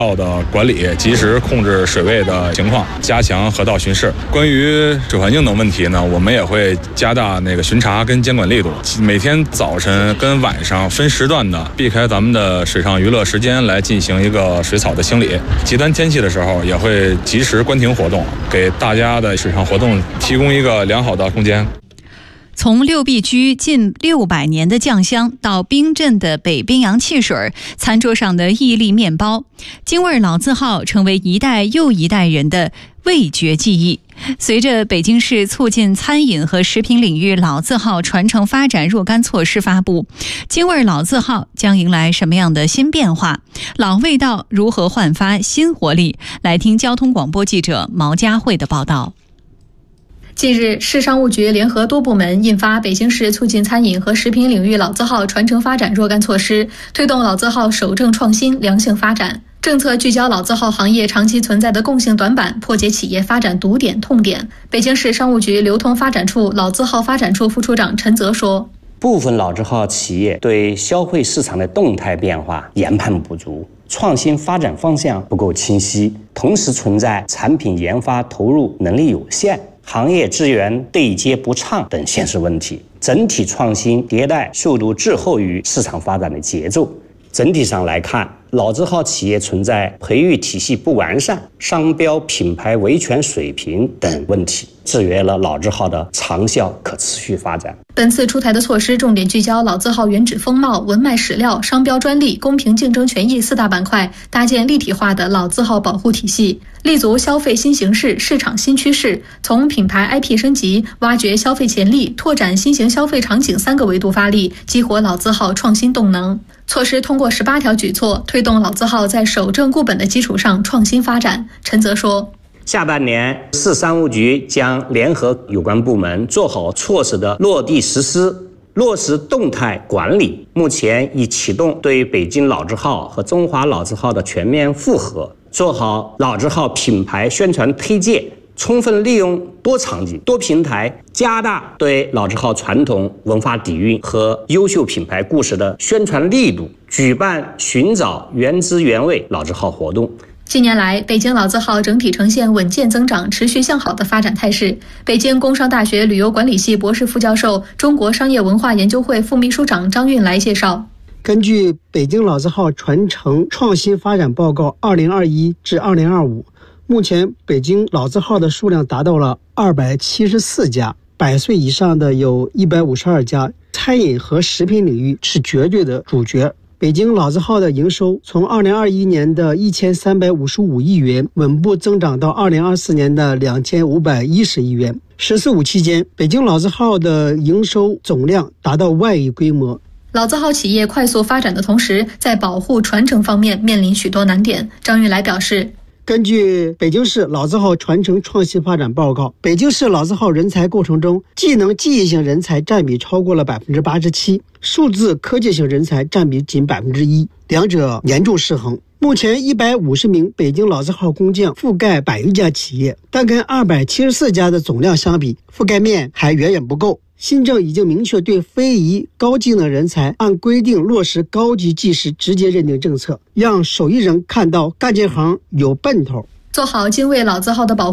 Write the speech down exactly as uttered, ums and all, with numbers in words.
道的管理，及时控制水位的情况，加强河道巡视。关于水环境等问题呢，我们也会加大那个巡查跟监管力度，每天早晨跟晚上分时段的避开咱们的水上娱乐时间来进行一个水草的清理。极端天气的时候，也会及时关停活动，给大家的水上活动提供一个良好的空间。 从六必居近六百年的酱香到冰镇的北冰洋汽水，餐桌上的伊利面包，京味老字号成为一代又一代人的味觉记忆。随着北京市促进餐饮和食品领域老字号传承发展若干措施发布，京味老字号将迎来什么样的新变化？老味道如何焕发新活力？来听交通广播记者毛佳慧的报道。 近日，市商务局联合多部门印发《北京市促进餐饮和食品领域老字号传承发展若干措施》，推动老字号守正创新、良性发展。政策聚焦老字号行业长期存在的共性短板，破解企业发展堵点痛点。北京市商务局流通发展处老字号发展处副处长陈泽说： 部分老字号企业对消费市场的动态变化研判不足，创新发展方向不够清晰，同时存在产品研发投入能力有限、行业资源对接不畅等现实问题，整体创新迭代速度滞后于市场发展的节奏。整体上来看，老字号企业存在培育体系不完善、商标品牌维权水平等问题，制约了老字号的长效可持续发展。 本次出台的措施重点聚焦老字号原址风貌、文脉史料、商标专利、公平竞争权益四大板块，搭建立体化的老字号保护体系，立足消费新形势、市场新趋势，从品牌 I P 升级、挖掘消费潜力、拓展新型消费场景三个维度发力，激活老字号创新动能。措施通过十八条举措，推动老字号在守正固本的基础上创新发展。陈泽说： 下半年，市商务局将联合有关部门做好措施的落地实施，落实动态管理。目前已启动对北京老字号和中华老字号的全面复核，做好老字号品牌宣传推介，充分利用多场景、多平台，加大对老字号传统文化底蕴和优秀品牌故事的宣传力度，举办寻找原汁原味老字号活动。 近年来，北京老字号整体呈现稳健增长、持续向好的发展态势。北京工商大学旅游管理系博士副教授、中国商业文化研究会副秘书长张运来介绍， 根据北京老字号传承创新发展报告二零二一至二零二五，目前北京老字号的数量达到了二百七十四家，百岁以上的有一百五十二家，餐饮和食品领域是绝对的主角。北京老字号的营收从二零二一年的一千三百五十五亿元稳步增长到二零二四年的两千五百一十亿元。十四五期间，北京老字号的营收总量达到万亿规模。 老字号企业快速发展的同时，在保护传承方面面临许多难点。张运来表示， 根据北京市老字号传承创新发展报告，北京市老字号人才构成中，技能技艺型人才占比超过了百分之八十七，数字科技型人才占比仅百分之一，两者严重失衡。目前一百五十名北京老字号工匠覆盖百余家企业，但跟二百七十四家的总量相比，覆盖面还远远不够。新政已经明确对非遗高技能人才按规定落实高级技师直接认定政策，让手艺人看到干这行有奔头。 做好京味老字号的保护